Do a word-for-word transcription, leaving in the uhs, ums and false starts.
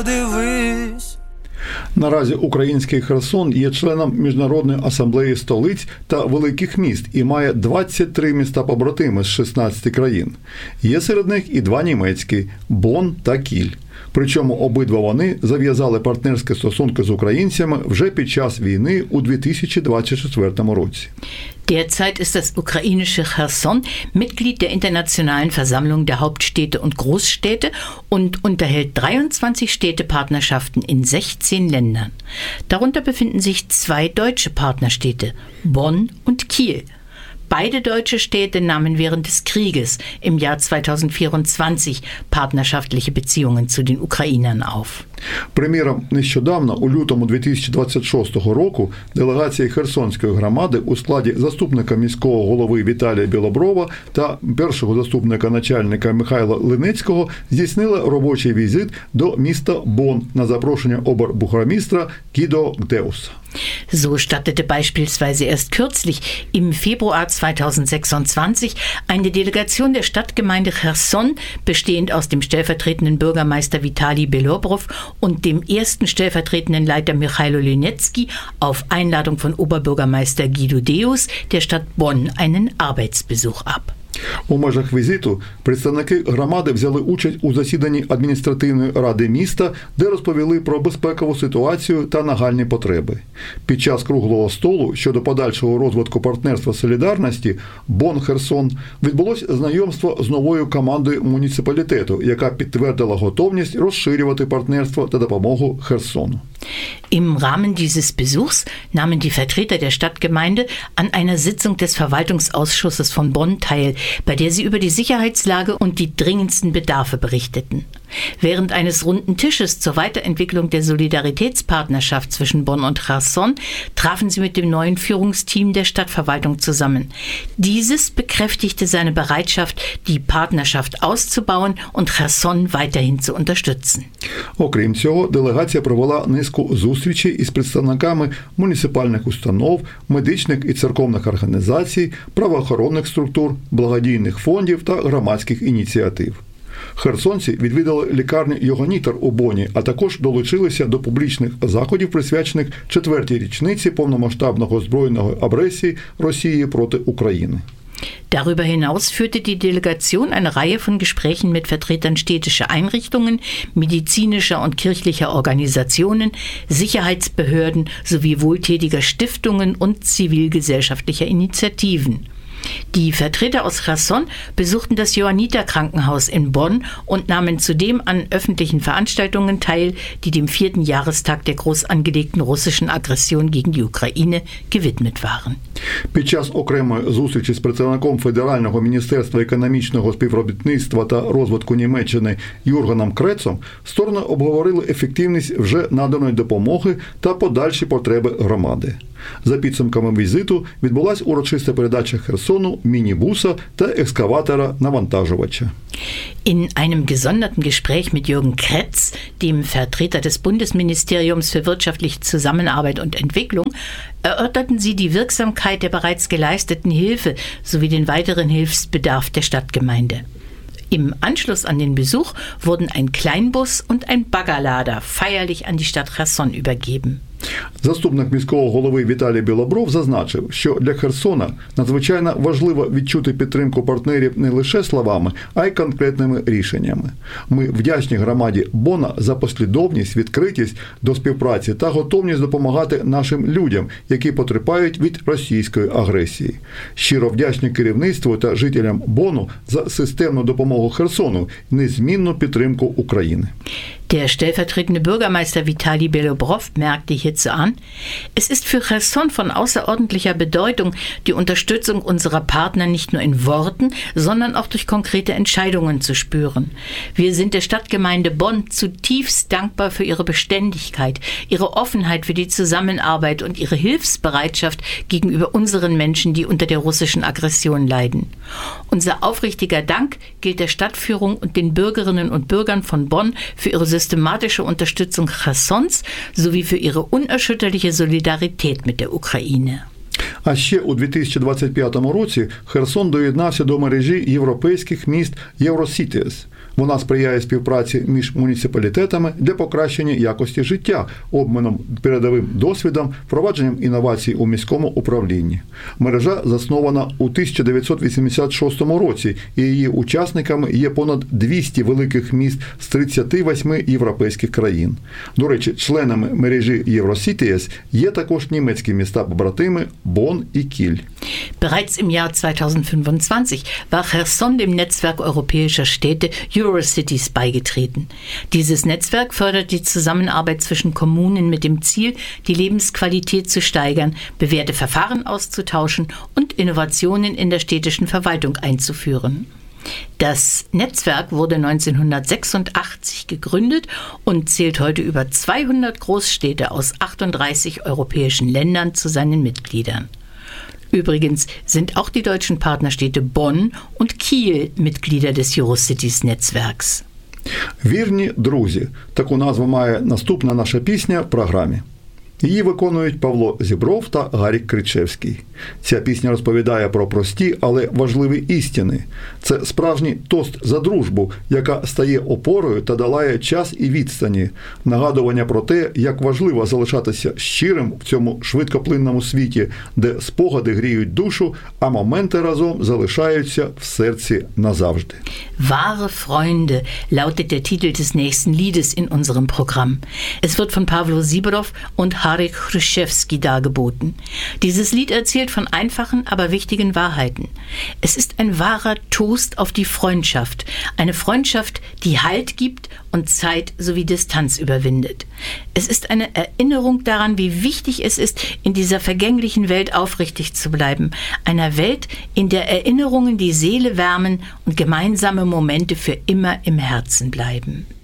Дивись. Наразі український Херсон є членом Міжнародної асамблеї столиць та великих міст і має двадцять три міста-побратими з шістнадцяти країн. Є серед них і два німецькі – Бонн та Кіль. Причому обидва вони зав'язали партнерські стосунки з українцями вже під час війни у дві тисячі двадцять четвертому році. Derzeit ist das ukrainische Cherson Mitglied der Internationalen Versammlung der Hauptstädte und Großstädte und unterhält dreiundzwanzig Städtepartnerschaften in sechzehn Ländern. Darunter befinden sich zwei deutsche Partnerstädte, Bonn und Kiel. Beide deutsche Städte nahmen während des Krieges im Jahr zweitausendvierundzwanzig partnerschaftliche Beziehungen zu den Ukrainern auf. Приміром, нещодавно, у лютому дві тисячі двадцять шостого року, делегація Херсонської громади у складі заступника міського голови Віталія Білоброва та першого заступника начальника Михайла Линецького здійснили робочий візит до міста Бонн на запрошення обербургомістра Гідо Гдеуса. So stattete beispielsweise erst kürzlich im Februar zweitausendsechsundzwanzig eine Delegation der Stadtgemeinde Cherson, bestehend aus dem stellvertretenden Bürgermeister Vitali Belobrov und dem ersten stellvertretenden Leiter Michailo Lynecki, auf Einladung von Oberbürgermeister Guido Deus der Stadt Bonn einen Arbeitsbesuch ab. У межах візиту представники громади взяли участь у засіданні адміністративної ради міста, де розповіли про безпекову ситуацію та нагальні потреби. Під час круглого столу щодо подальшого розвитку партнерства солідарності Бонн-Херсон відбулось знайомство з новою командою муніципалітету, яка підтвердила готовність розширювати партнерство та допомогу Херсону. Im Rahmen dieses Besuchs nahmen die Vertreter der Stadtgemeinde an einer Sitzung des Verwaltungsausschusses von Bonn teil, bei der sie über die Sicherheitslage und die dringendsten Bedarfe berichteten. Während eines runden Tisches zur Weiterentwicklung der Solidaritätspartnerschaft zwischen Bonn und Cherson trafen sie mit dem neuen Führungsteam der Stadtverwaltung zusammen. Dieses bekräftigte seine Bereitschaft, die Partnerschaft auszubauen und Cherson weiterhin zu unterstützen. Окрім цього, делегація провела низку зустрічей із представниками муніципальних установ, медичних і церковних організацій, правоохоронних структур, благодійних фондів та громадських ініціатив. Херсонці відвідали лікарню Йогонітер у Бонні, а також долучилися до публічних заходів, присвячених четвертій річниці повномасштабного збройної агресії Росії проти України. Darüber hinaus führte die Delegation eine Reihe von Gesprächen mit Vertretern städtischer Einrichtungen, medizinischer und kirchlicher Organisationen, Sicherheitsbehörden sowie wohltätiger Stiftungen und zivilgesellschaftlicher Initiativen. Die Vertreter aus Cherson besuchten das Johanniter-Krankenhaus in Bonn und nahmen zudem an öffentlichen Veranstaltungen teil, die dem vierten Jahrestag der groß angelegten russischen Aggression gegen die Ukraine gewidmet waren. Під час окремої зустрічі з представником Федерального міністерства економічного співробітництва та розвитку Німеччини Юргеном Крецом сторони обговорили ефективність вже наданої допомоги та подальші потреби громади. За підсумками візиту відбулась урочиста передача Херсону мінібуса та екскаватора-навантажувача. In einem gesonderten Gespräch mit Jürgen Kretz, dem Vertreter des Bundesministeriums für wirtschaftliche Zusammenarbeit und Entwicklung, erörterten sie die Wirksamkeit der bereits geleisteten Hilfe sowie den weiteren Hilfsbedarf der Stadtgemeinde. Im Anschluss an den Besuch wurden ein Kleinbus und ein Baggerlader feierlich an die Stadt Cherson übergeben. Заступник міського голови Віталій Білобров зазначив, що для Херсона надзвичайно важливо відчути підтримку партнерів не лише словами, а й конкретними рішеннями. Ми вдячні громаді Бонна за послідовність, відкритість до співпраці та готовність допомагати нашим людям, які потерпають від російської агресії. Щиро вдячні керівництву та жителям Бонну за системну допомогу Херсону і незмінну підтримку України. Der stellvertretende Bürgermeister Vitali Belobrov merkte hierzu an, es ist für Cherson von außerordentlicher Bedeutung, die Unterstützung unserer Partner nicht nur in Worten, sondern auch durch konkrete Entscheidungen zu spüren. Wir sind der Stadtgemeinde Bonn zutiefst dankbar für ihre Beständigkeit, ihre Offenheit für die Zusammenarbeit und ihre Hilfsbereitschaft gegenüber unseren Menschen, die unter der russischen Aggression leiden. Unser aufrichtiger Dank gilt der Stadtführung und den Bürgerinnen und Bürgern von Bonn für ihre systematische Unterstützung Chersons sowie für ihre unerschütterliche Solidarität mit der Ukraine. А ще у дві тисячі двадцять п'ятому році Херсон доєднався до мережі європейських міст Eurocities. Вона сприяє співпраці між муніципалітетами для покращення якості життя, обміном передовим досвідом, впровадженням інновацій у міському управлінні. Мережа заснована у тисяча дев'ятсот вісімдесят шостому році, і її учасниками є понад двісті великих міст з тридцяти восьми європейських країн. До речі, членами мережі Eurocities є також німецькі міста-побратими Бонн і Кіль. Bereits im Jahr zweitausendfünfundzwanzig war Cherson dem Netzwerk europäischer Städte Eurocities beigetreten. Dieses Netzwerk fördert die Zusammenarbeit zwischen Kommunen mit dem Ziel, die Lebensqualität zu steigern, bewährte Verfahren auszutauschen und Innovationen in der städtischen Verwaltung einzuführen. Das Netzwerk wurde neunzehnhundertsechsundachtzig gegründet und zählt heute über zweihundert Großstädte aus achtunddreißig europäischen Ländern zu seinen Mitgliedern. Übrigens sind auch die deutschen Partnerstädte Bonn und Kiel Mitglieder des Eurocities-Netzwerks. Вірні друзі. Таку назву має наступна наша пісня в програмі. Її виконують Павло Зібров та Гарік Кричевський. Ця пісня розповідає про прості, але важливі істини. Це справжній тост за дружбу, яка стає опорою та долає час і відстані. Нагадування про те, як важливо залишатися щирим в цьому швидкоплинному світі, де спогади гріють душу, а моменти разом залишаються в серці назавжди. Wahre Freunde lautet der Titel des nächsten Liedes in unserem Programm. Es wird von Pawlo Sibrow und Harek Krzyzewski dargeboten. Dieses Lied erzählt von einfachen, aber wichtigen Wahrheiten. Es ist ein wahrer Toast auf die Freundschaft. Eine Freundschaft, die Halt gibt und Zeit sowie Distanz überwindet. Es ist eine Erinnerung daran, wie wichtig es ist, in dieser vergänglichen Welt aufrichtig zu bleiben. Einer Welt, in der Erinnerungen die Seele wärmen und gemeinsame Momente für immer im Herzen bleiben.